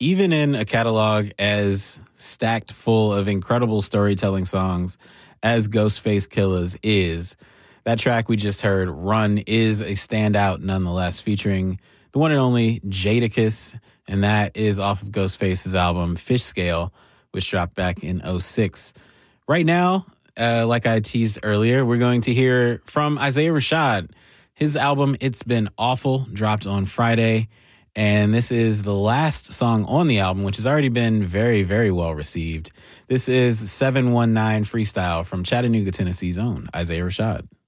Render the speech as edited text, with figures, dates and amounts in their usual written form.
Even in a catalog as stacked full of incredible storytelling songs as Ghostface Killah's is, that track we just heard, Run, is a standout nonetheless, featuring the one and only Jadakiss, and that is off of Ghostface's album Fish Scale, which dropped back in '06. Right now, like I teased earlier, we're going to hear from Isaiah Rashad. His album, It's Been Awful, dropped on Friday, and this is the last song on the album, which has already been very, very well received. This is 719 Freestyle from Chattanooga, Tennessee's own Isaiah Rashad.